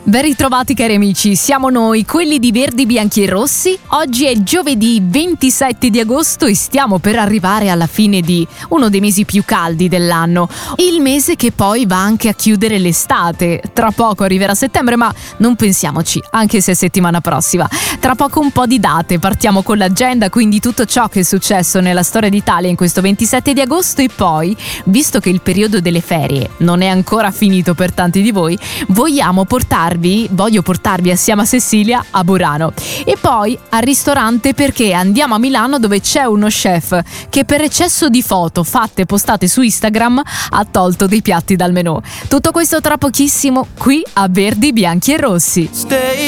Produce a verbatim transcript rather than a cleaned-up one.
Ben ritrovati cari amici, siamo noi, quelli di Verdi, Bianchi e Rossi. Oggi è giovedì ventisette di agosto e stiamo per arrivare alla fine di uno dei mesi più caldi dell'anno. Il mese che poi va anche a chiudere l'estate. Tra poco arriverà settembre, ma non pensiamoci, anche se è settimana prossima. Tra poco un po' di date, partiamo con l'agenda, quindi tutto ciò che è successo nella storia d'Italia in questo ventisette di agosto e poi, visto che il periodo delle ferie non è ancora finito per tanti di voi, vogliamo portarvi voglio portarvi assieme a Cecilia a Burano e poi al ristorante, perché andiamo a Milano dove c'è uno chef che per eccesso di foto fatte e postate su Instagram ha tolto dei piatti dal menù. Tutto questo tra pochissimo qui a Verdi, Bianchi e Rossi. Stay